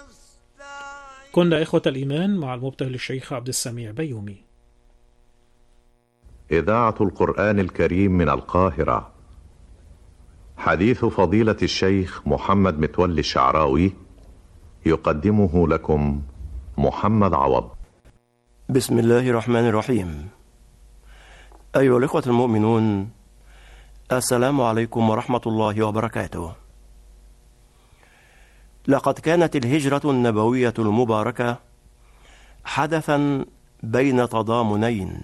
كنا إخوة الإيمان مع المبتهل الشيخ عبد السميع بيومي. إذاعة القرآن الكريم من القاهرة. حديث فضيلة الشيخ محمد متولي الشعراوي يقدمه لكم محمد عوض. بسم الله الرحمن الرحيم. أيها الإخوة المؤمنون، السلام عليكم ورحمة الله وبركاته. لقد كانت الهجرة النبوية المباركة حدثا بين تضامنين،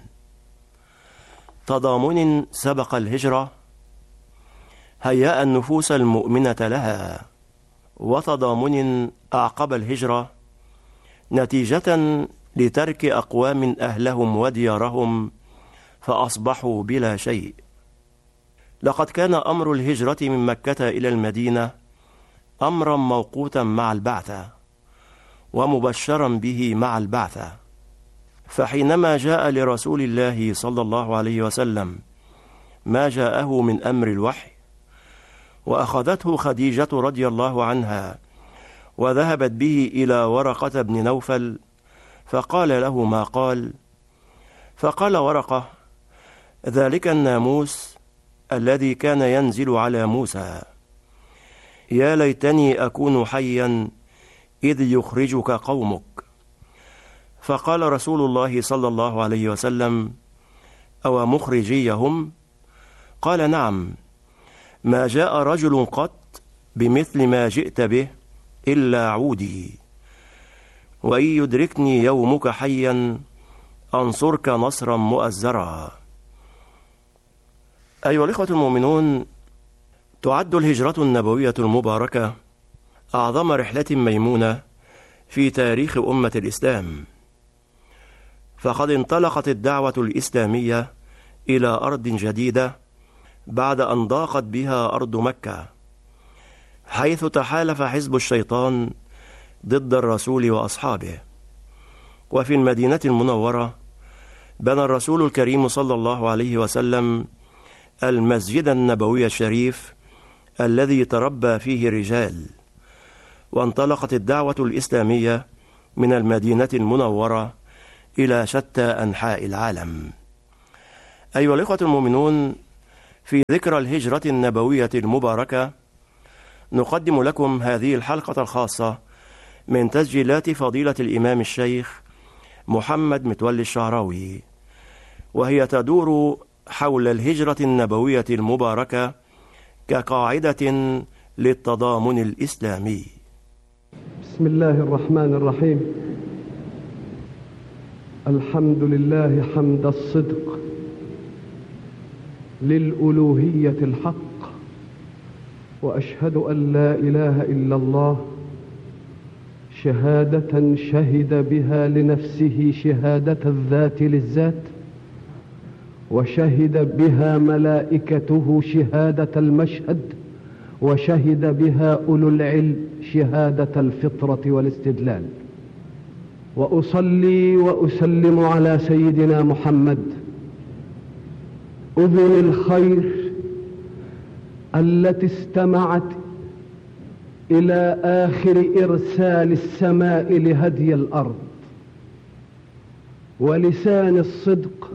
تضامن سبق الهجرة هيأ النفوس المؤمنة لها، وتضامن أعقب الهجرة نتيجة لترك أقوام أهلهم وديارهم فأصبحوا بلا شيء. لقد كان أمر الهجرة من مكة إلى المدينة أمرا موقوتا مع البعثة، ومبشرا به مع البعثة. فحينما جاء لرسول الله صلى الله عليه وسلم ما جاءه من أمر الوحي، وأخذته خديجة رضي الله عنها وذهبت به إلى ورقة بن نوفل، فقال له ما قال. فقال ورقة: ذلك الناموس الذي كان ينزل على موسى، يا ليتني أكون حيا إذ يخرجك قومك. فقال رسول الله صلى الله عليه وسلم: أو مخرجيهم؟ قال: نعم، ما جاء رجل قط بمثل ما جئت به إلا عودي، وإن يدركني يومك حيا أنصرك نصرا مؤزرا. أيها الإخوة المؤمنون، تعد الهجرة النبوية المباركة أعظم رحلة ميمونة في تاريخ أمة الإسلام، فقد انطلقت الدعوة الإسلامية إلى أرض جديدة بعد أن ضاقت بها أرض مكة، حيث تحالف حزب الشيطان ضد الرسول وأصحابه. وفي المدينة المنورة بنى الرسول الكريم صلى الله عليه وسلم المسجد النبوي الشريف الذي تربى فيه الرجال، وانطلقت الدعوة الإسلامية من المدينة المنورة إلى شتى أنحاء العالم. أيها الإخوة المؤمنون، في ذكرى الهجرة النبوية المباركة نقدم لكم هذه الحلقة الخاصة من تسجيلات فضيلة الإمام الشيخ محمد متولي الشعراوي، وهي تدور حول الهجرة النبوية المباركة كقاعدة للتضامن الإسلامي. بسم الله الرحمن الرحيم. الحمد لله حمد الصدق للألوهية الحق، وأشهد أن لا إله إلا الله شهادة شهد بها لنفسه شهادة الذات للذات، وشهد بها ملائكته شهادة المشهد، وشهد بها أولو العلم شهادة الفطرة والاستدلال. وأصلي وأسلم على سيدنا محمد أذن الخير التي استمعت إلى آخر إرسال السماء لهدي الأرض، ولسان الصدق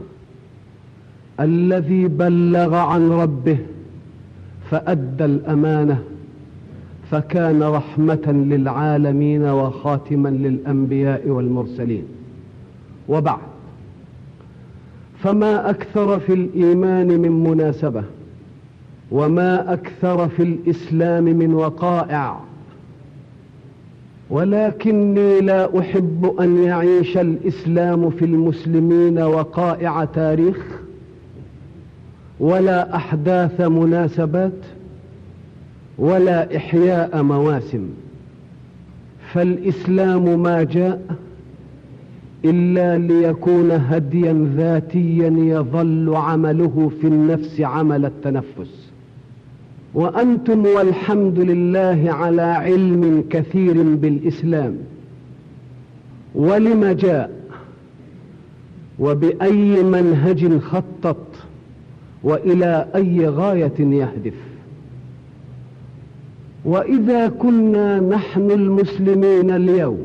الذي بلغ عن ربه فأدى الأمانة، فكان رحمة للعالمين وخاتما للأنبياء والمرسلين. وبعد، فما أكثر في الإيمان من مناسبة، وما أكثر في الإسلام من وقائع، ولكني لا أحب أن يعيش الإسلام في المسلمين وقائع تاريخ ولا أحداث مناسبات ولا إحياء مواسم. فالإسلام ما جاء إلا ليكون هديا ذاتيا يظل عمله في النفس عمل التنفس. وأنتم والحمد لله على علم كثير بالإسلام ولم جاء وبأي منهج خطط وإلى أي غاية يهدف. وإذا كنا نحن المسلمين اليوم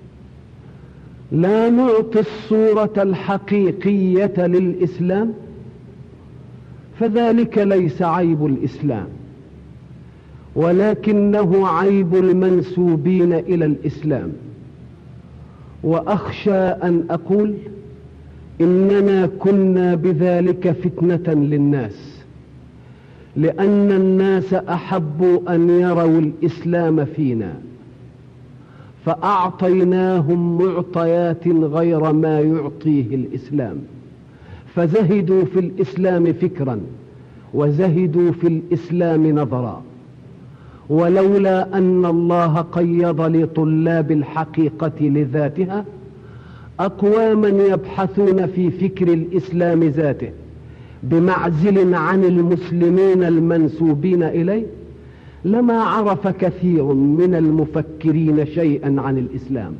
لا نعطي الصورة الحقيقية للإسلام فذلك ليس عيب الإسلام، ولكنه عيب المنسوبين إلى الإسلام. وأخشى أن أقول إننا كنا بذلك فتنة للناس، لأن الناس أحبوا أن يروا الإسلام فينا، فأعطيناهم معطيات غير ما يعطيه الإسلام، فزهدوا في الإسلام فكرا وزهدوا في الإسلام نظرا. ولولا أن الله قيض لطلاب الحقيقة لذاتها أقواما يبحثون في فكر الإسلام ذاته بمعزل عن المسلمين المنسوبين إليه، لما عرف كثير من المفكرين شيئا عن الإسلام.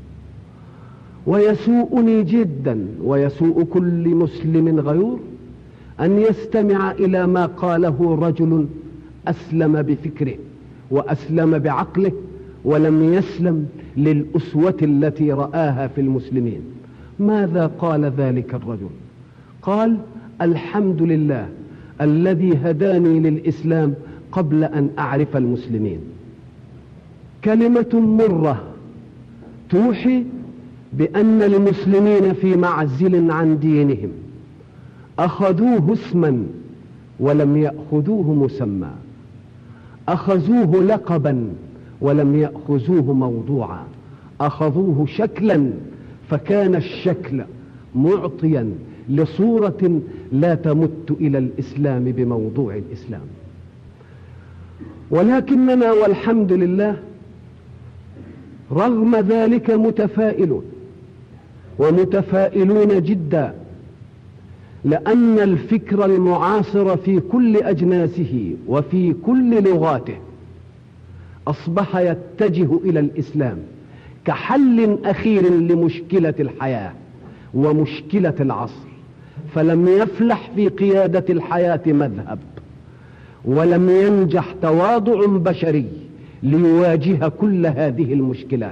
ويسوءني جدا ويسوء كل مسلم غيور أن يستمع إلى ما قاله رجل أسلم بفكره وأسلم بعقله ولم يسلم للأسوة التي رآها في المسلمين. ماذا قال ذلك الرجل؟ قال: الحمد لله الذي هداني للإسلام قبل أن أعرف المسلمين. كلمة مرة توحي بأن المسلمين في معزل عن دينهم، أخذوه اسما ولم يأخذوه مسمى، أخذوه لقبا ولم يأخذوه موضوعا، أخذوه شكلا فكان الشكل معطيا لصورة لا تمت إلى الإسلام بموضوع الإسلام. ولكننا والحمد لله رغم ذلك متفائلون ومتفائلون جدا، لأن الفكر المعاصر في كل أجناسه وفي كل لغاته أصبح يتجه إلى الإسلام كحل أخير لمشكلة الحياة ومشكلة العصر، فلم يفلح في قيادة الحياة مذهب، ولم ينجح تواضع بشري ليواجه كل هذه المشكلات.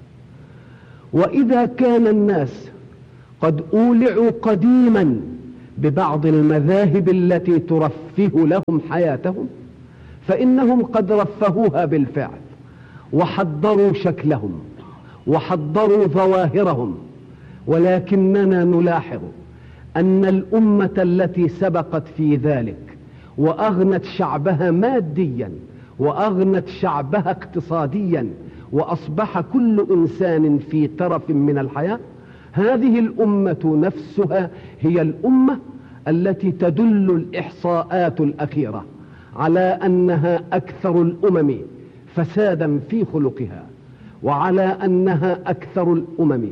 وإذا كان الناس قد أولعوا قديما ببعض المذاهب التي ترفه لهم حياتهم، فإنهم قد رفهوها بالفعل وحضروا شكلهم وحضروا ظواهرهم. ولكننا نلاحظ أن الأمة التي سبقت في ذلك وأغنت شعبها ماديا وأغنت شعبها اقتصاديا وأصبح كل إنسان في ترف من الحياة، هذه الأمة نفسها هي الأمة التي تدل الإحصاءات الأخيرة على أنها أكثر الأمم فسادا في خلقها، وعلى أنها أكثر الأمم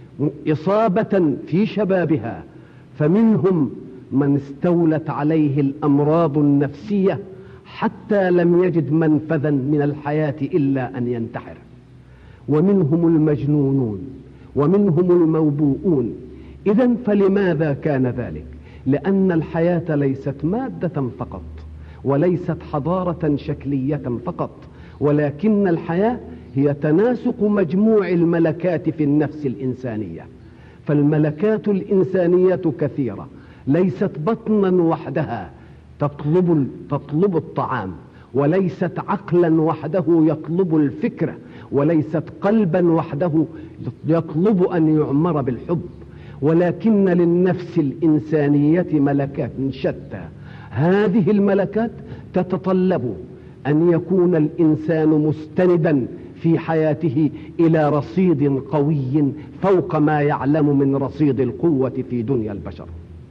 إصابة في شبابها، فمنهم من استولت عليه الأمراض النفسية حتى لم يجد منفذا من الحياة إلا أن ينتحر، ومنهم المجنونون ومنهم الموبوءون. إذن فلماذا كان ذلك؟ لأن الحياة ليست مادة فقط وليست حضارة شكلية فقط، ولكن الحياة هي تناسق مجموع الملكات في النفس الإنسانية. فالملكات الإنسانية كثيرة، ليست بطنا وحدها تطلب الطعام، وليست عقلا وحده يطلب الفكرة، وليست قلبا وحده يطلب أن يعمر بالحب، ولكن للنفس الإنسانية ملكات شتى. هذه الملكات تتطلب أن يكون الإنسان مستندا في حياته إلى رصيد قوي فوق ما يعلم من رصيد القوة في دنيا البشر.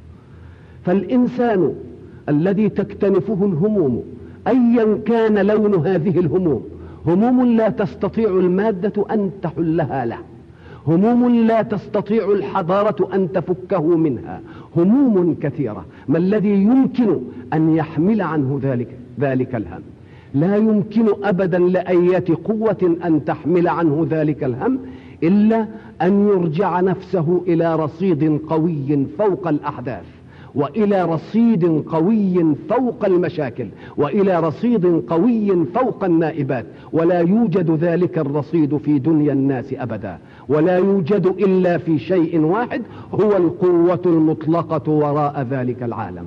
فالإنسان الذي تكتنفه الهموم أيا كان لون هذه الهموم، هموم لا تستطيع المادة أن تحلها له، هموم لا تستطيع الحضارة أن تفكه منها، هموم كثيرة. ما الذي يمكن أن يحمل عنه ذلك الهم؟ لا يمكن أبدا لأية قوة أن تحمل عنه ذلك الهم إلا أن يرجع نفسه إلى رصيد قوي فوق الأحداث، وإلى رصيد قوي فوق المشاكل، وإلى رصيد قوي فوق النائبات، ولا يوجد ذلك الرصيد في دنيا الناس أبدا، ولا يوجد إلا في شيء واحد، هو القوة المطلقة وراء ذلك العالم.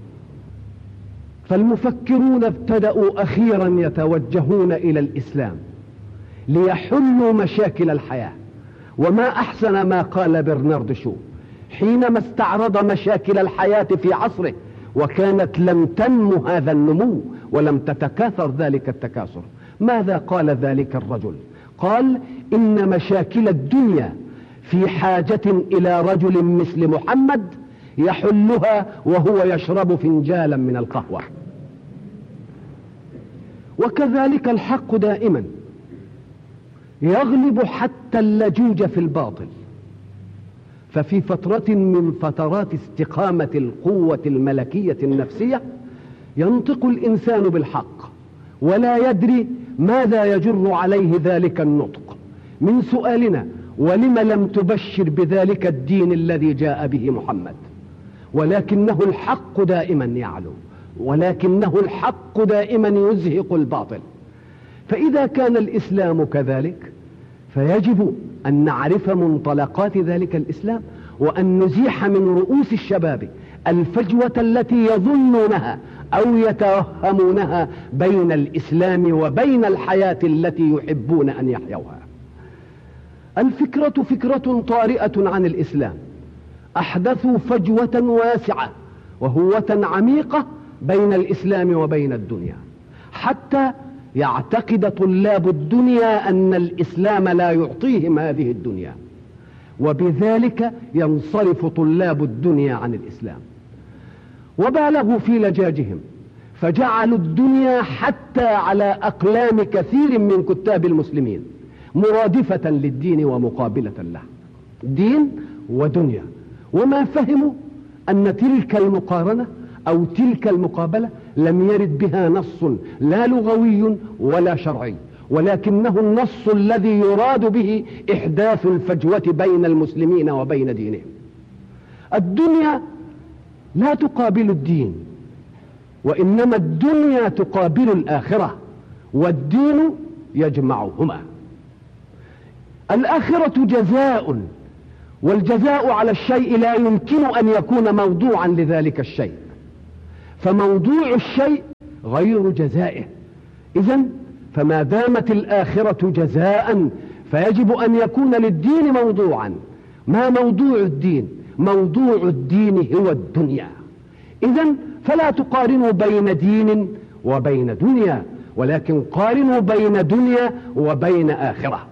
فالمفكرون ابتدأوا أخيرا يتوجهون إلى الإسلام ليحلوا مشاكل الحياة. وما أحسن ما قال برنارد شو حينما استعرض مشاكل الحياة في عصره، وكانت لم تنمو هذا النمو ولم تتكاثر ذلك التكاثر. ماذا قال ذلك الرجل؟ قال: إن مشاكل الدنيا في حاجة إلى رجل مثل محمد يحلها وهو يشرب فنجالا من القهوة. وكذلك الحق دائما يغلب حتى اللجوج في الباطل. ففي فترة من فترات استقامة القوة الملكية النفسية ينطق الإنسان بالحق ولا يدري ماذا يجر عليه ذلك النطق، من سؤالنا: ولم لم تبشر بذلك الدين الذي جاء به محمد؟ ولكنه الحق دائما يعلو، ولكنه الحق دائما يزهق الباطل. فإذا كان الإسلام كذلك فيجب أن نعرف منطلقات ذلك الإسلام، وأن نزيح من رؤوس الشباب الفجوة التي يظنونها أو يتوهمونها بين الإسلام وبين الحياة التي يحبون أن يحيوها. الفكرة فكرة طارئة عن الإسلام، أحدثوا فجوة واسعة وهوة عميقة بين الإسلام وبين الدنيا، حتى يعتقد طلاب الدنيا أن الإسلام لا يعطيهم هذه الدنيا، وبذلك ينصرف طلاب الدنيا عن الإسلام. وبالغوا في لجاجهم فجعلوا الدنيا حتى على أقلام كثير من كتاب المسلمين مرادفة للدين ومقابلة له، دين ودنيا. وما فهموا أن تلك المقارنة أو تلك المقابلة لم يرد بها نص لا لغوي ولا شرعي، ولكنه النص الذي يراد به إحداث الفجوة بين المسلمين وبين دينهم. الدنيا لا تقابل الدين، وإنما الدنيا تقابل الآخرة، والدين يجمعهما. الآخرة جزاء، والجزاء على الشيء لا يمكن أن يكون موضوعا لذلك الشيء، فموضوع الشيء غير جزائه. إذن فما دامت الآخرة جزاء فيجب أن يكون للدين موضوعا. ما موضوع الدين؟ موضوع الدين هو الدنيا. إذن فلا تقارنوا بين دين وبين دنيا، ولكن قارنوا بين دنيا وبين آخرة.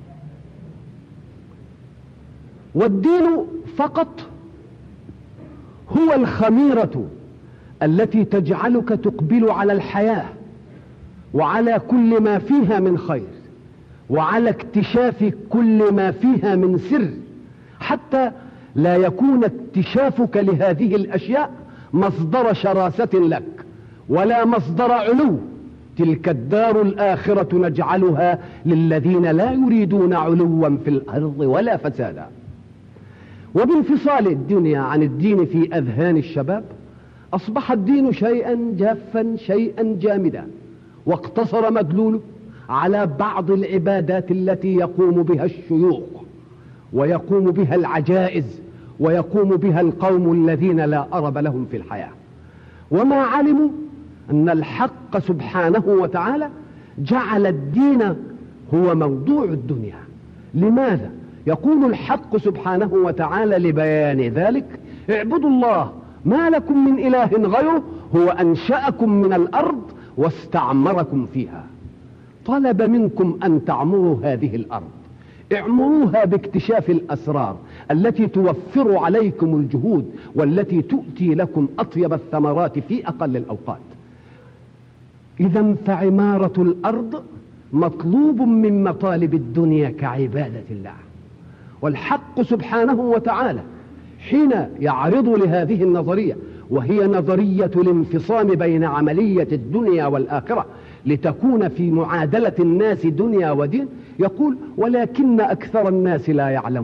والدين فقط هو الخميرة التي تجعلك تقبل على الحياة وعلى كل ما فيها من خير، وعلى اكتشاف كل ما فيها من سر، حتى لا يكون اكتشافك لهذه الأشياء مصدر شراسة لك ولا مصدر علو. تلك الدار الآخرة نجعلها للذين لا يريدون علوا في الأرض ولا فسادا. وبانفصال الدنيا عن الدين في أذهان الشباب أصبح الدين شيئا جافا، شيئا جامدا، واقتصر مدلوله على بعض العبادات التي يقوم بها الشيوخ ويقوم بها العجائز ويقوم بها القوم الذين لا أرب لهم في الحياة. وما علموا أن الحق سبحانه وتعالى جعل الدين هو موضوع الدنيا. لماذا؟ يقول الحق سبحانه وتعالى لبيان ذلك: اعبدوا الله ما لكم من إله غيره هو أنشأكم من الأرض واستعمركم فيها. طلب منكم أن تعمروا هذه الأرض، اعمروها باكتشاف الأسرار التي توفر عليكم الجهود والتي تؤتي لكم أطيب الثمرات في أقل الأوقات. إذن فعمارة الأرض مطلوب من مطالب الدنيا كعبادة الله. والحق سبحانه وتعالى حين يعرض لهذه النظرية، وهي نظرية الانفصام بين عملية الدنيا والآخرة لتكون في معادلة الناس دنيا ودين، يقول: ولكن أكثر الناس لا يعلمون.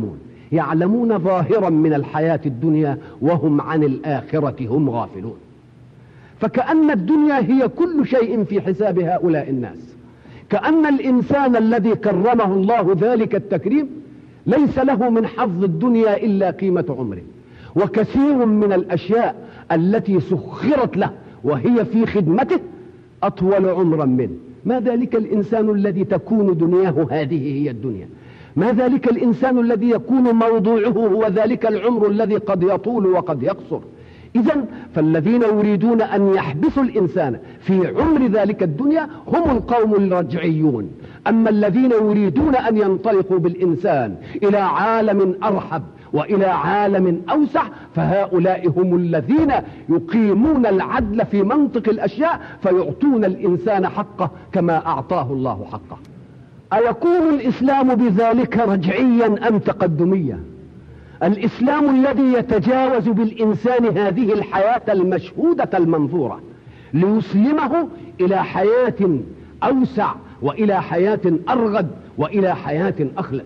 يعلمون ظاهرا من الحياة الدنيا وهم عن الآخرة هم غافلون. فكأن الدنيا هي كل شيء في حساب هؤلاء الناس، كأن الإنسان الذي كرمه الله ذلك التكريم ليس له من حظ الدنيا إلا قيمة عمره، وكثير من الأشياء التي سخرت له وهي في خدمته أطول عمرا منه. ما ذلك الإنسان الذي تكون دنياه هذه هي الدنيا؟ ما ذلك الإنسان الذي يكون موضوعه هو ذلك العمر الذي قد يطول وقد يقصر؟ إذن فالذين يريدون أن يحبسوا الإنسان في عمر ذلك الدنيا هم القوم الرجعيون. أما الذين يريدون أن ينطلقوا بالإنسان إلى عالم أرحب وإلى عالم أوسع فهؤلاء هم الذين يقيمون العدل في منطق الأشياء فيعطون الإنسان حقه كما أعطاه الله حقه. أيكون الإسلام بذلك رجعيا أم تقدميا؟ الإسلام الذي يتجاوز بالإنسان هذه الحياة المشهودة المنظورة ليسلمه إلى حياة أوسع وإلى حياة أرغد وإلى حياة أخلد.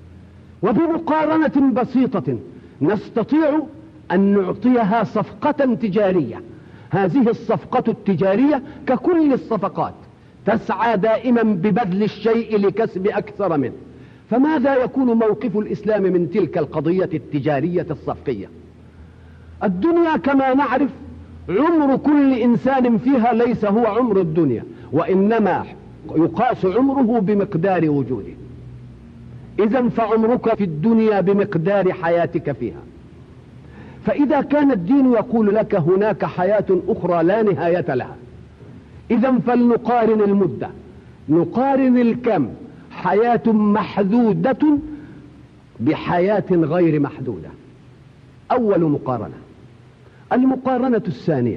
وبمقارنة بسيطة نستطيع أن نعطيها صفقة تجارية. هذه الصفقة التجارية ككل الصفقات تسعى دائما ببذل الشيء لكسب أكثر منه. فماذا يكون موقف الإسلام من تلك القضية التجارية الصفقية؟ الدنيا كما نعرف عمر كل إنسان فيها ليس هو عمر الدنيا، وإنما يقاس عمره بمقدار وجوده. إذن فعمرك في الدنيا بمقدار حياتك فيها. فإذا كان الدين يقول لك هناك حياة أخرى لا نهاية لها، إذن فلنقارن المدة، نقارن الكم. حياة محدودة بحياة غير محدودة. أول مقارنة. المقارنة الثانية: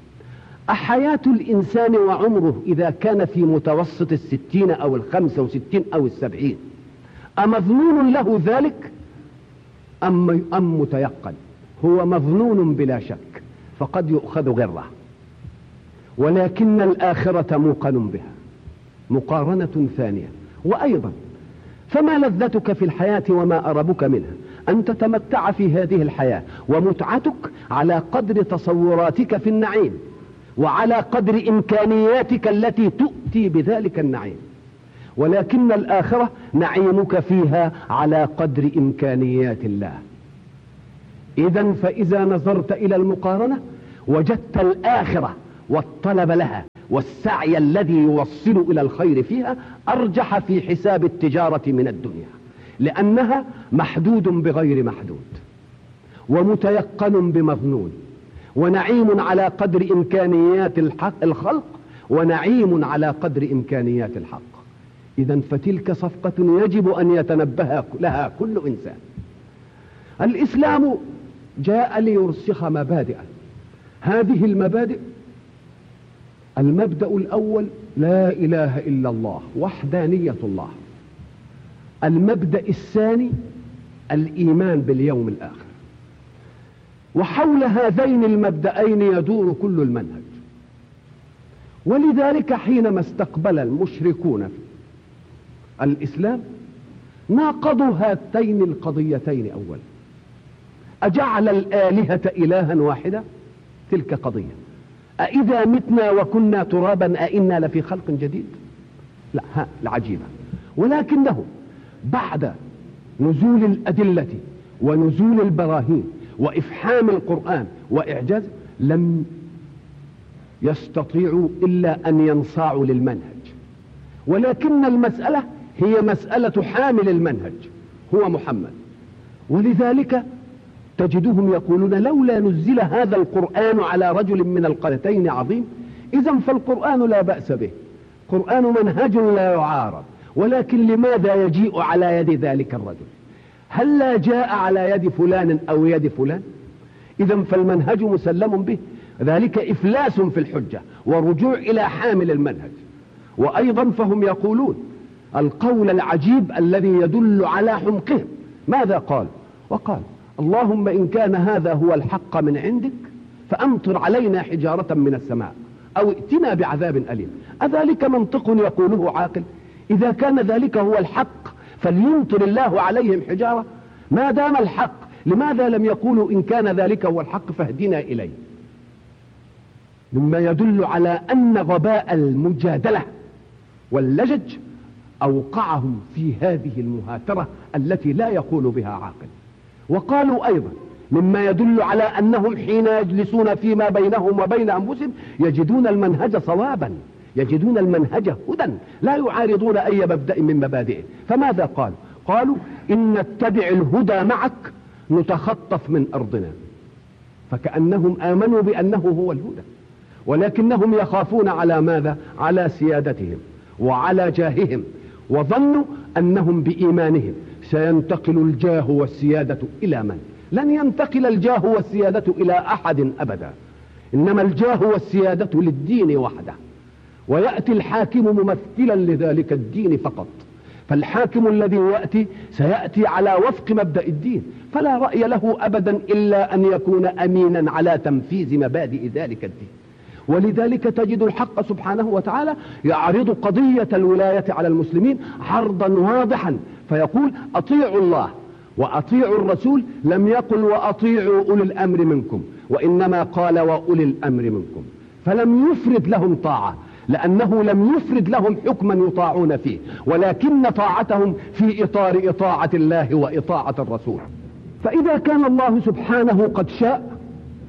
أحياة الإنسان وعمره إذا كان في متوسط 60 أو 65 أو 70 أمظنون له ذلك أم متيقن؟ هو مظنون بلا شك، فقد يؤخذ غره، ولكن الآخرة موقن بها. مقارنة ثانية. وأيضا فما لذتك في الحياة وما أربك منها؟ أن تتمتع في هذه الحياة، ومتعتك على قدر تصوراتك في النعيم وعلى قدر إمكانياتك التي تؤتي بذلك النعيم، ولكن الآخرة نعيمك فيها على قدر إمكانيات الله. إذن فإذا نظرت إلى المقارنة وجدت الآخرة والطلب لها والسعي الذي يوصل إلى الخير فيها أرجح في حساب التجارة من الدنيا، لأنها محدود بغير محدود، ومتيقن بمظنون، ونعيم على قدر إمكانيات الخلق، ونعيم على قدر إمكانيات الحق. إذن فتلك صفقة يجب أن يتنبه لها كل إنسان. الإسلام جاء ليرسخ مبادئ. هذه المبادئ: المبدأ الأول لا إله إلا الله، وحدانية الله. المبدأ الثاني الإيمان باليوم الآخر. وحول هذين المبدأين يدور كل المنهج. ولذلك حينما استقبل المشركون الإسلام ناقضوا هاتين القضيتين أولا. أجعل الآلهة إلها واحدة؟ تلك قضية. أإذا متنا وكنا ترابا أإنا لفي خلق جديد؟ لا، العجيبة. ولكنه بعد نزول الأدلة ونزول البراهين وإفحام القرآن وإعجاز لم يستطيعوا إلا أن ينصاعوا للمنهج. ولكن المسألة هي مسألة حامل المنهج هو محمد. ولذلك تجدهم يقولون لولا نزل هذا القرآن على رجل من القريتين عظيم. إذن فالقرآن لا بأس به، قرآن منهج لا يعارض، ولكن لماذا يجيء على يد ذلك الرجل؟ هل لا جاء على يد فلان أو يد فلان؟ إذن فالمنهج مسلم به. ذلك إفلاس في الحجة ورجوع إلى حامل المنهج. وأيضا فهم يقولون القول العجيب الذي يدل على حمقهم. ماذا قال؟ وقال: اللهم إن كان هذا هو الحق من عندك فأمطر علينا حجارة من السماء أو ائتنا بعذاب أليم. أذلك منطق يقوله عاقل؟ إذا كان ذلك هو الحق فليمطر الله عليهم حجارة. ما دام الحق لماذا لم يقولوا إن كان ذلك هو الحق فاهدنا إليه؟ مما يدل على أن غباء المجادلة واللجج أوقعهم في هذه المهاترة التي لا يقول بها عاقل. وقالوا أيضا مما يدل على أنهم حين يجلسون فيما بينهم وبين أنفسهم يجدون المنهج صوابا، يجدون المنهج هدى، لا يعارضون أي مبدأ من مبادئه. فماذا قالوا؟ قالوا إن نتبع الهدى معك نتخطف من أرضنا. فكأنهم آمنوا بأنه هو الهدى، ولكنهم يخافون على ماذا؟ على سيادتهم وعلى جاههم، وظنوا أنهم بإيمانهم سينتقل الجاه والسيادة إلى من؟ لن ينتقل الجاه والسيادة إلى أحد أبدا، إنما الجاه والسيادة للدين وحده، ويأتي الحاكم ممثلا لذلك الدين فقط. فالحاكم الذي يأتي سيأتي على وفق مبدأ الدين، فلا رأي له أبدا إلا أن يكون أمينا على تنفيذ مبادئ ذلك الدين. ولذلك تجد الحق سبحانه وتعالى يعرض قضية الولاية على المسلمين عرضا واضحا، فيقول أطيعوا الله وأطيعوا الرسول، لم يقل وأطيعوا أولي الأمر منكم، وإنما قال وأولي الأمر منكم، فلم يفرد لهم طاعة، لأنه لم يفرد لهم حكما يطاعون فيه، ولكن طاعتهم في إطار إطاعة الله وإطاعة الرسول. فإذا كان الله سبحانه قد شاء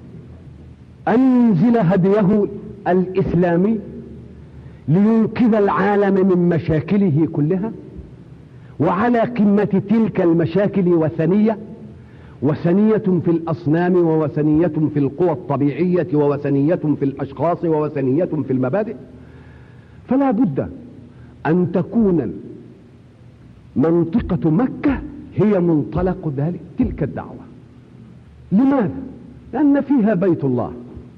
أنزل هديه الإسلامي لينقذ العالم من مشاكله كلها، وعلى قمة تلك المشاكل وثنية في الأصنام، ووثنية في القوى الطبيعية، ووثنية في الأشخاص، ووثنية في المبادئ، فلا بد أن تكون منطقة مكة هي منطلق تلك الدعوة. لماذا؟ لأن فيها بيت الله،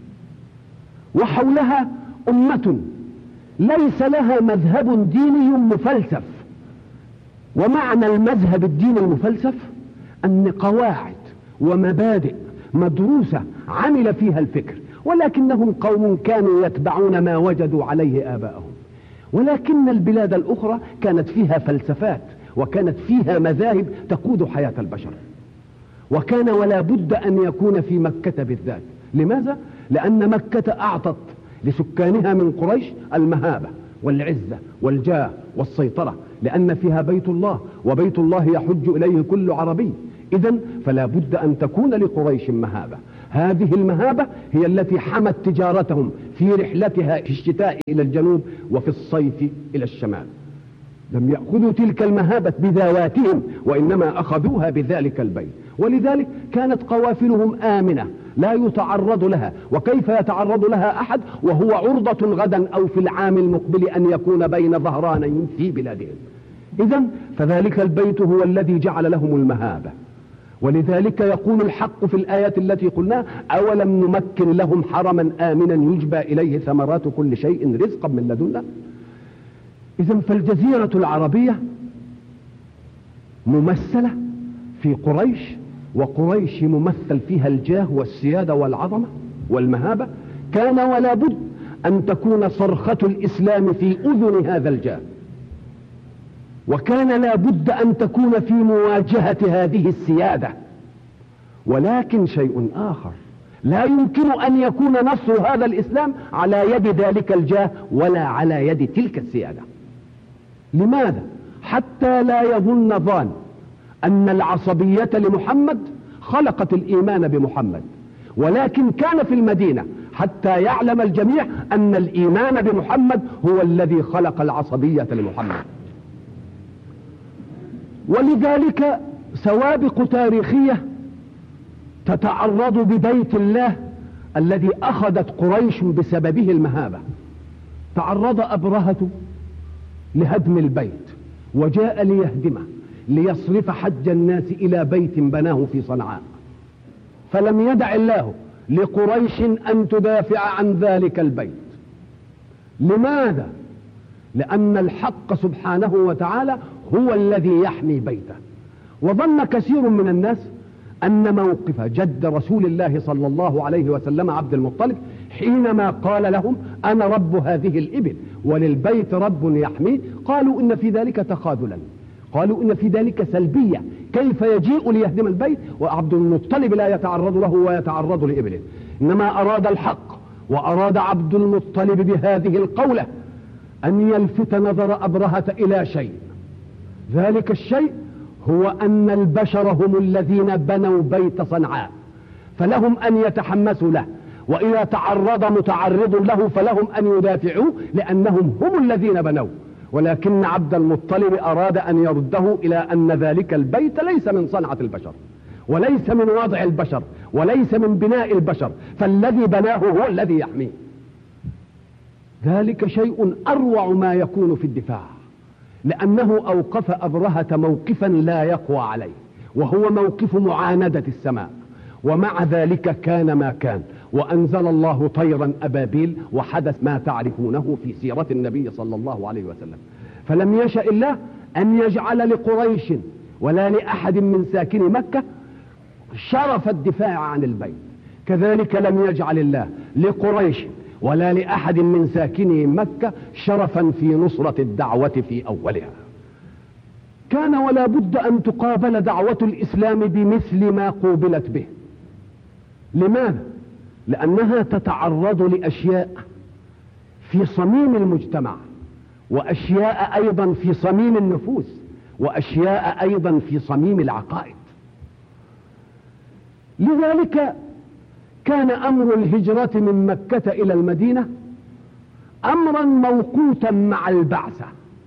وحولها أمة ليس لها مذهب ديني مفلسف. ومعنى المذهب الديني المفلسف أن قواعد ومبادئ مدروسة عمل فيها الفكر، ولكنهم قوم كانوا يتبعون ما وجدوا عليه آباءهم. ولكن البلاد الأخرى كانت فيها فلسفات، وكانت فيها مذاهب تقود حياة البشر، وكان ولا بد أن يكون في مكة بالذات. لماذا؟ لأن مكة أعطت لسكانها من قريش المهابة والعزة والجاه والسيطرة، لأن فيها بيت الله، وبيت الله يحج إليه كل عربي. إذن فلا بد أن تكون لقريش مهابة. هذه المهابة هي التي حمت تجارتهم في رحلتها في الشتاء إلى الجنوب وفي الصيف إلى الشمال. لم يأخذوا تلك المهابة بذواتهم، وإنما أخذوها بذلك البيت. ولذلك كانت قوافلهم آمنة لا يتعرض لها. وكيف يتعرض لها أحد وهو عرضة غدا أو في العام المقبل أن يكون بين ظهرانين في بلادهم؟ إذن فذلك البيت هو الذي جعل لهم المهابة. ولذلك يقول الحق في الآية التي قلنا: أولم نمكن لهم حرما آمنا يجبى إليه ثمرات كل شيء رزقا من لدنا. إذن فالجزيرة العربية ممثلة في قريش، وقريش ممثل فيها الجاه والسيادة والعظمة والمهابة. كان ولا بد أن تكون صرخة الإسلام في أذن هذا الجاه، وكان لا بد أن تكون في مواجهة هذه السيادة. ولكن شيء آخر، لا يمكن أن يكون نصر هذا الإسلام على يد ذلك الجاه ولا على يد تلك السيادة. لماذا؟ حتى لا يظن ظان أن العصبية لمحمد خلقت الإيمان بمحمد، ولكن كان في المدينة حتى يعلم الجميع أن الإيمان بمحمد هو الذي خلق العصبية لمحمد. ولذلك سوابق تاريخية تتعرض ببيت الله الذي أخذت قريش بسببه المهابة. تعرض أبرهة لهدم البيت، وجاء ليهدمه ليصرف حج الناس إلى بيت بناه في صنعاء، فلم يدع الله لقريش أن تدافع عن ذلك البيت. لماذا؟ لأن الحق سبحانه وتعالى هو الذي يحمي بيته. وظن كثير من الناس أن موقف جد رسول الله صلى الله عليه وسلم عبد المطلب حينما قال لهم: أنا رب هذه الإبل وللبيت رب يحميه، قالوا إن في ذلك تخاذلا، قالوا إن في ذلك سلبية، كيف يجيء ليهدم البيت وعبد المطلب لا يتعرض له ويتعرض لإبله؟ إنما أراد الحق، وأراد عبد المطلب بهذه القولة أن يلفت نظر أبرهة إلى شيء. ذلك الشيء هو أن البشر هم الذين بنوا بيت صنعاء، فلهم أن يتحمسوا له، وإذا تعرض متعرض له فلهم أن يدافعوا لأنهم هم الذين بنوا. ولكن عبد المطلب أراد أن يرده إلى أن ذلك البيت ليس من صنعة البشر، وليس من وضع البشر، وليس من بناء البشر، فالذي بناه هو الذي يحميه. ذلك شيء أروع ما يكون في الدفاع، لأنه أوقف أبرهة موقفا لا يقوى عليه، وهو موقف معاندة السماء. ومع ذلك كان ما كان، وأنزل الله طيرا أبابيل، وحدث ما تعرفونه في سيرة النبي صلى الله عليه وسلم. فلم يشأ الله أن يجعل لقريش ولا لأحد من ساكن مكة شرف الدفاع عن البيت، كذلك لم يجعل الله لقريش ولا لأحد من ساكني مكة شرفا في نصرة الدعوة في أولها. كان ولا بد أن تقابل دعوة الإسلام بمثل ما قوبلت به. لماذا؟ لأنها تتعرض لأشياء في صميم المجتمع، وأشياء أيضا في صميم النفوس، وأشياء أيضا في صميم العقائد. لذلك كان أمر الهجرة من مكة إلى المدينة أمرا موقوتا مع البعثة،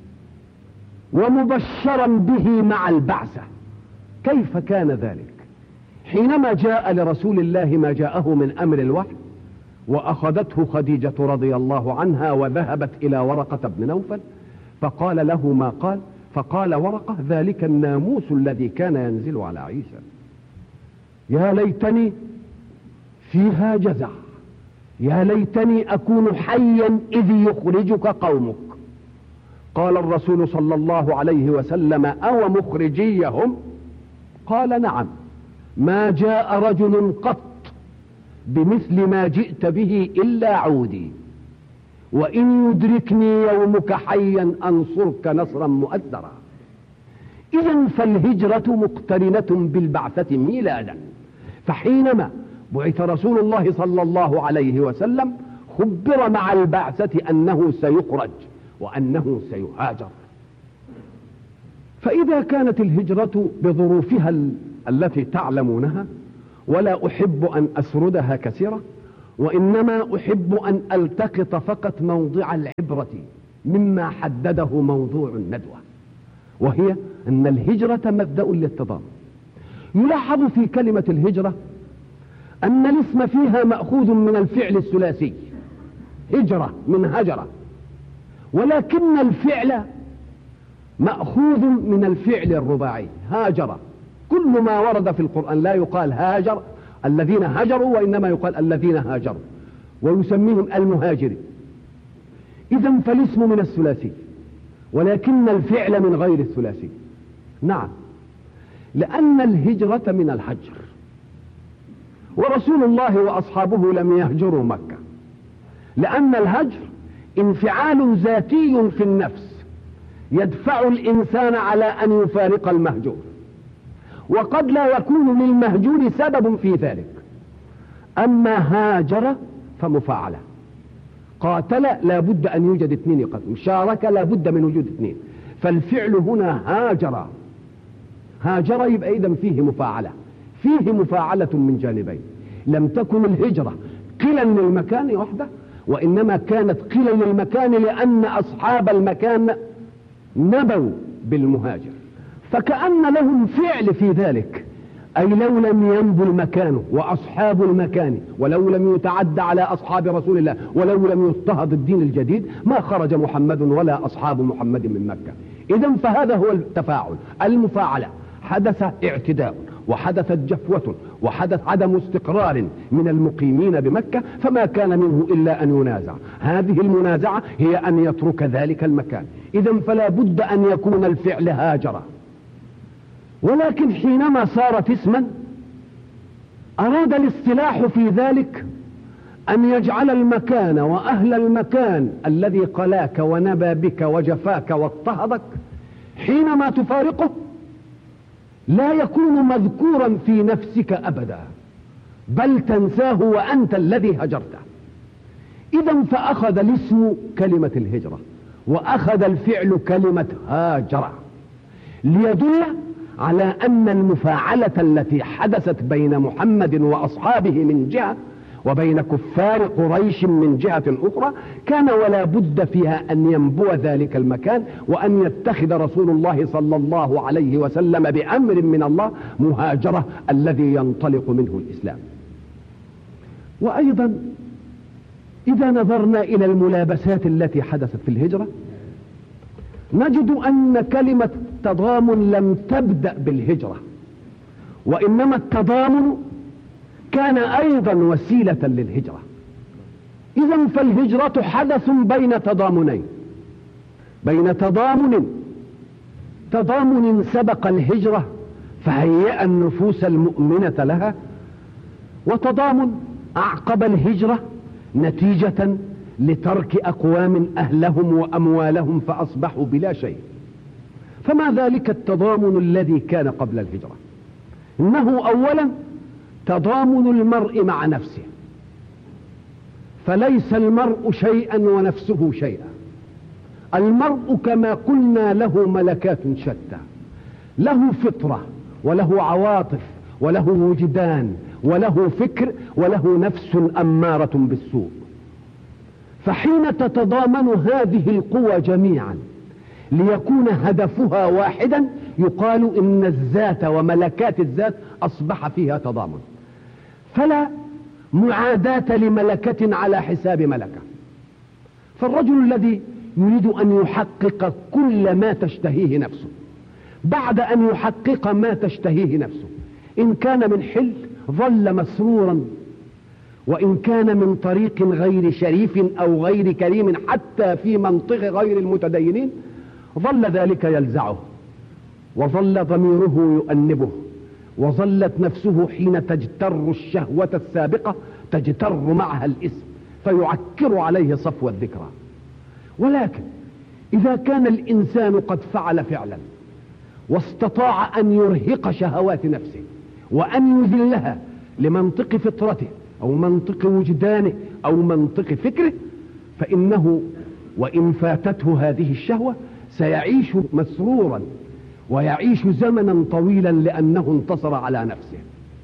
ومبشرا به مع البعثة. كيف كان ذلك؟ حينما جاء لرسول الله ما جاءه من أمر الوحي، وأخذته خديجة رضي الله عنها وذهبت إلى ورقة بن نوفل فقال له ما قال، فقال ورقة: ذلك الناموس الذي كان ينزل على عيسى، يا ليتني فيها جزع، يا ليتني أكون حيا إذ يخرجك قومك. قال الرسول صلى الله عليه وسلم: أو مخرجيهم؟ قال: نعم، ما جاء رجل قط بمثل ما جئت به إلا عودي، وإن يدركني يومك حيا أنصرك نصرا مؤثرا. إذن فالهجرة مقترنة بالبعثة ميلادا، فحينما بعث رسول الله صلى الله عليه وسلم خبر مع البعثة أنه سيخرج وأنه سيهاجر. فإذا كانت الهجرة بظروفها التي تعلمونها، ولا أحب أن أسردها كثيرا، وإنما أحب أن ألتقط فقط موضع العبرة مما حدده موضوع الندوة، وهي أن الهجرة مبدأ للتضامن. يلاحظ في كلمة الهجرة أن الاسم فيها مأخوذ من الفعل الثلاثي، هجرة من هجرة، ولكن الفعل مأخوذ من الفعل الرباعي، هاجر. كل ما ورد في القرآن لا يقال هاجر الذين هجروا، وإنما يقال الذين هاجروا، ويسميهم المهاجرين. إذن فالاسم من الثلاثي، ولكن الفعل من غير الثلاثي. نعم، لأن الهجرة من الهجر، ورسول الله وأصحابه لم يهجروا مكة، لأن الهجر انفعال ذاتي في النفس يدفع الإنسان على أن يفارق المهجور، وقد لا يكون للمهجور سبب في ذلك. أما هاجر فمفاعلة، قاتل لا بد أن يوجد اثنين يقاتلون، شارك لا بد من وجود اثنين، فالفعل هنا هاجر. هاجر يبقى إذن فيه مفاعلة، فيه مفاعلة من جانبين. لم تكن الهجرة قلا للمكان وحده، وإنما كانت قلا للمكان لأن أصحاب المكان نبوا بالمهاجر، فكأن لهم فعل في ذلك. أي لو لم ينبو المكان وأصحاب المكان، ولو لم يتعد على أصحاب رسول الله، ولو لم يضطهد الدين الجديد، ما خرج محمد ولا أصحاب محمد من مكة. إذن فهذا هو التفاعل، المفاعلة. حدث اعتداء، وحدثت جفوة، وحدث عدم استقرار من المقيمين بمكة، فما كان منه إلا أن ينازع. هذه المنازعة هي أن يترك ذلك المكان. إذن فلا بد أن يكون الفعل هاجر. ولكن حينما صارت اسما، أراد الاصطلاح في ذلك أن يجعل المكان وأهل المكان الذي قلاك ونبى بك وجفاك واضطهدك حينما تفارقه لا يكون مذكورا في نفسك أبدا، بل تنساه وأنت الذي هجرته. إذا فأخذ الاسم كلمة الهجرة، وأخذ الفعل كلمة هاجر، ليدل على أن المفاعلة التي حدثت بين محمد وأصحابه من جهة وبين كفار قريش من جهة أخرى كان ولا بد فيها أن ينبو ذلك المكان، وأن يتخذ رسول الله صلى الله عليه وسلم بأمر من الله مهاجرة الذي ينطلق منه الإسلام. وأيضا إذا نظرنا إلى الملابسات التي حدثت في الهجرة نجد أن كلمة تضامن لم تبدأ بالهجرة، وإنما التضامن كان أيضا وسيلة للهجرة. إذن فالهجرة حدث بين تضامنين، بين تضامن سبق الهجرة فهيأ النفوس المؤمنة لها، وتضامن أعقب الهجرة نتيجة لترك أقوام أهلهم وأموالهم فأصبحوا بلا شيء. فما ذلك التضامن الذي كان قبل الهجرة؟ إنه أولا تضامن المرء مع نفسه، فليس المرء شيئا ونفسه شيئا. المرء كما قلنا له ملكات شتى، له فطرة وله عواطف وله وجدان وله فكر وله نفس أمارة بالسوء. فحين تتضامن هذه القوى جميعا ليكون هدفها واحدا يقال إن الذات وملكات الذات أصبح فيها تضامن، فلا معاداة لملكة على حساب ملكة. فالرجل الذي يريد أن يحقق كل ما تشتهيه نفسه بعد أن يحقق ما تشتهيه نفسه، إن كان من حل ظل مسرورا، وإن كان من طريق غير شريف أو غير كريم حتى في منطق غير المتدينين ظل ذلك يلزعه، وظل ضميره يؤنبه، وظلت نفسه حين تجتر الشهوة السابقة تجتر معها الاسم فيعكر عليه صفو الذكرى. ولكن إذا كان الإنسان قد فعل فعلا واستطاع أن يرهق شهوات نفسه وأن يذلها لمنطق فطرته أو منطق وجدانه أو منطق فكره، فإنه وإن فاتته هذه الشهوة سيعيش مسرورا ويعيش زمنا طويلا لأنه انتصر على نفسه.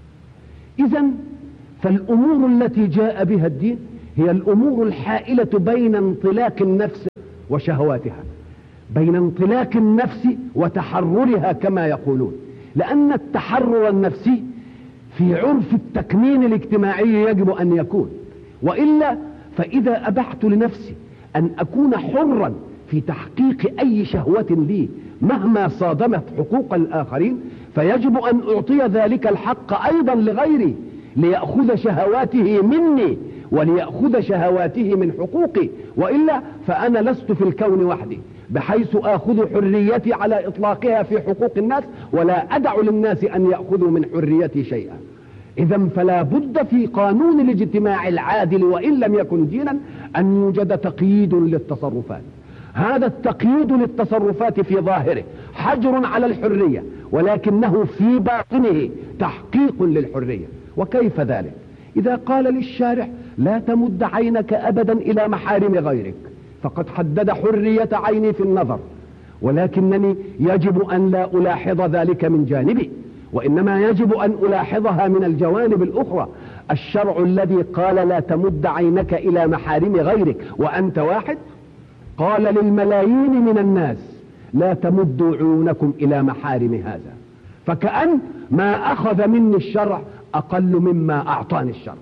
إذن فالأمور التي جاء بها الدين هي الأمور الحائلة بين انطلاق النفس وشهواتها، بين انطلاق النفس وتحررها كما يقولون، لأن التحرر النفسي في عرف التكمين الاجتماعي يجب أن يكون، وإلا فإذا أبحت لنفسي أن أكون حرا في تحقيق أي شهوة لي مهما صادمت حقوق الآخرين فيجب أن أعطي ذلك الحق أيضا لغيري ليأخذ شهواته مني وليأخذ شهواته من حقوقي، وإلا فأنا لست في الكون وحدي بحيث آخذ حريتي على إطلاقها في حقوق الناس ولا أدع للناس أن يأخذوا من حريتي شيئا. إذن فلا بد في قانون الاجتماع العادل وإن لم يكن دينا أن يوجد تقييد للتصرفات. هذا التقييد للتصرفات في ظاهره حجر على الحرية، ولكنه في باطنه تحقيق للحرية. وكيف ذلك؟ إذا قال للشارع لا تمد عينك أبدا إلى محارم غيرك، فقد حدد حرية عيني في النظر، ولكنني يجب أن لا ألاحظ ذلك من جانبي، وإنما يجب أن ألاحظها من الجوانب الأخرى. الشرع الذي قال لا تمد عينك إلى محارم غيرك وأنت واحد قال للملايين من الناس لا تمدوا عيونكم إلى محارم هذا، فكأن ما أخذ مني الشرع أقل مما أعطاني الشرع.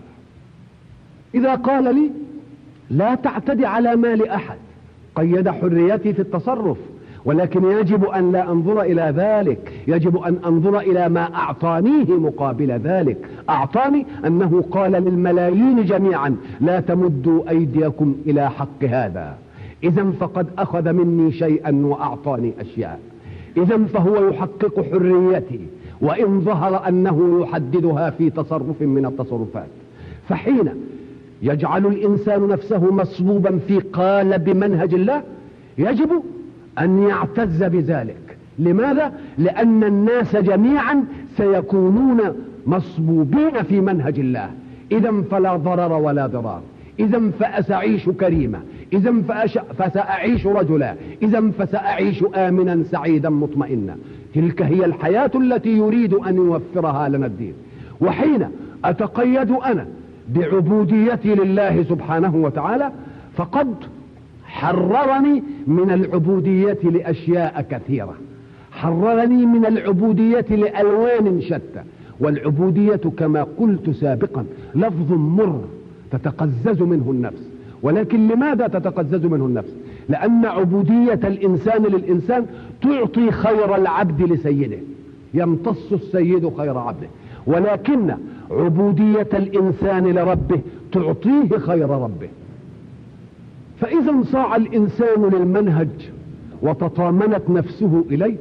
إذا قال لي لا تعتدي على مال أحد قيد حريتي في التصرف، ولكن يجب أن لا أنظر إلى ذلك، يجب أن أنظر إلى ما أعطانيه مقابل ذلك. أعطاني أنه قال للملايين جميعا لا تمدوا أيديكم إلى حق هذا، إذن فقد أخذ مني شيئا وأعطاني أشياء، إذن فهو يحقق حريتي وإن ظهر أنه يحددها في تصرف من التصرفات. فحين يجعل الإنسان نفسه مصبوبا في قالب منهج الله يجب أن يعتز بذلك، لماذا؟ لأن الناس جميعا سيكونون مصبوبين في منهج الله. إذا فلا ضرر ولا ضرار، إذا فأسعيش كريما، إذا فسأعيش رجلا، إذا فسأعيش آمنا سعيدا مطمئنا. تلك هي الحياة التي يريد أن يوفرها لنا الدين. وحين أتقيد أنا بعبوديتي لله سبحانه وتعالى فقد حررني من العبودية لأشياء كثيرة، حررني من العبودية لألوان شتى. والعبودية كما قلت سابقا لفظ مر تتقزز منه النفس. ولكن لماذا تتقزز منه النفس؟ لأن عبودية الإنسان للإنسان تعطي خير العبد لسيده، يمتص السيد خير عبده. ولكن عبودية الإنسان لربه تعطيه خير ربه. فإذا انصاع الإنسان للمنهج وتطامنت نفسه إليه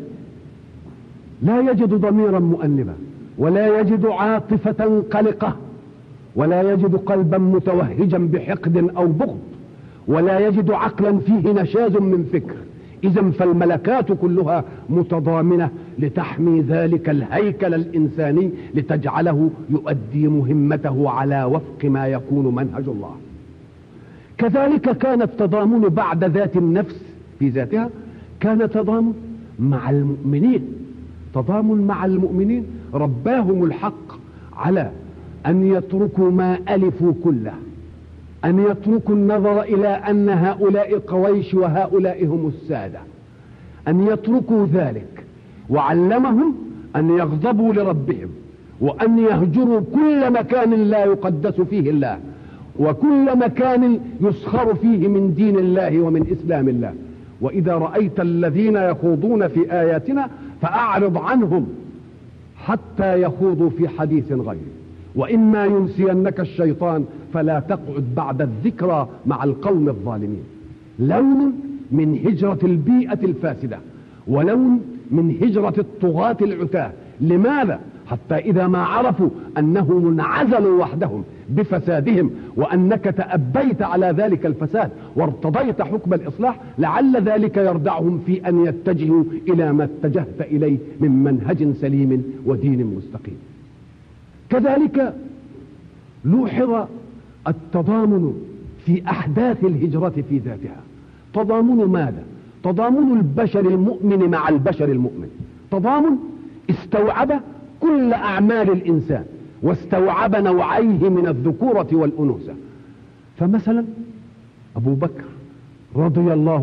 لا يجد ضميرا مؤنبا، ولا يجد عاطفة قلقة، ولا يجد قلبا متوهجا بحقد أو بغض، ولا يجد عقلا فيه نشاز من فكر. إذا فالملكات كلها متضامنة لتحمي ذلك الهيكل الإنساني لتجعله يؤدي مهمته على وفق ما يكون منهج الله. كذلك كان التضامن بعد ذات النفس في ذاتها، كان تضامن مع المؤمنين. تضامن مع المؤمنين رباهم الحق على أن يتركوا ما ألفوا كله، أن يتركوا النظر إلى أن هؤلاء قريش وهؤلاء هم السادة، أن يتركوا ذلك. وعلمهم أن يغضبوا لربهم، وأن يهجروا كل مكان لا يقدس فيه الله، وكل مكان يسخر فيه من دين الله ومن إسلام الله. وإذا رأيت الذين يخوضون في آياتنا فأعرض عنهم حتى يخوضوا في حديث غيره، وإما ينسينك الشيطان فلا تقعد بعد الذكرى مع القوم الظالمين. لون من هجرة البيئة الفاسدة، ولون من هجرة الطغاة العتاة. لماذا؟ حتى إذا ما عرفوا أنهم انعزلوا وحدهم بفسادهم، وأنك تأبيت على ذلك الفساد وارتضيت حكم الإصلاح، لعل ذلك يردعهم في أن يتجهوا إلى ما اتجهت إليه من منهج سليم ودين مستقيم. كذلك لوحظ التضامن في أحداث الهجرة في ذاتها. تضامن ماذا؟ تضامن البشر المؤمن مع البشر المؤمن. تضامن استوعب كل أعمال الإنسان، واستوعب نوعيه من الذكورة والأنوثة. فمثلا أبو بكر رضي الله